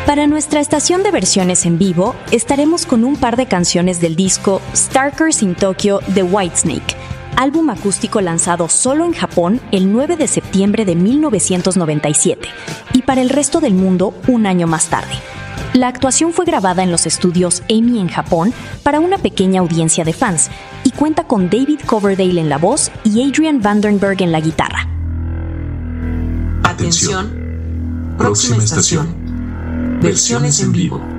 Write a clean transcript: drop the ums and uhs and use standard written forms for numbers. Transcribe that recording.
Para nuestra estación de versiones en vivo, estaremos con un par de canciones del disco Starkers in Tokyo de Whitesnake, álbum acústico lanzado solo en Japón el 9 de septiembre de 1997 y para el resto del mundo un año más tarde. La actuación fue grabada en los estudios EMI en Japón para una pequeña audiencia de fans y cuenta con David Coverdale en la voz y Adrian Vandenberg en la guitarra. Atención, próxima estación. Versiones en vivo.